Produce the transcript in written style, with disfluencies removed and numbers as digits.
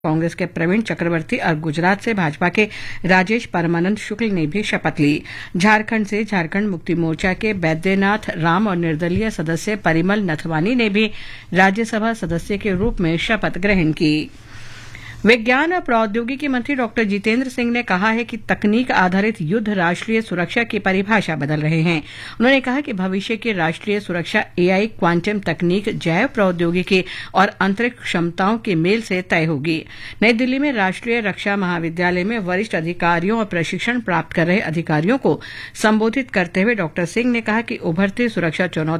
कांग्रेस के प्रवीण चक्रवर्ती और गुजरात से भाजपा के राजेश परमानंद शुक्ल ने भी शपथ ली। झारखंड से झारखंड मुक्ति मोर्चा के बैद्यनाथ राम और निर्दलीय सदस्य परिमल नथवानी ने भी राज्यसभा सदस्य के रूप में शपथ ग्रहण की। विज्ञान और प्रौद्योगिकी मंत्री डॉक्टर जितेंद्र सिंह ने कहा है कि तकनीक आधारित युद्ध राष्ट्रीय सुरक्षा की परिभाषा बदल रहे हैं। उन्होंने कहा कि भविष्य की राष्ट्रीय सुरक्षा एआई, क्वांटम तकनीक, जैव प्रौद्योगिकी और अंतरिक्ष क्षमताओं के मेल से तय होगी। नई दिल्ली में राष्ट्रीय रक्षा महाविद्यालय में वरिष्ठ अधिकारियों और प्रशिक्षण प्राप्त कर रहे अधिकारियों को संबोधित करते हुए डॉक्टर सिंह ने कहा कि उभरती सुरक्षा चुनौती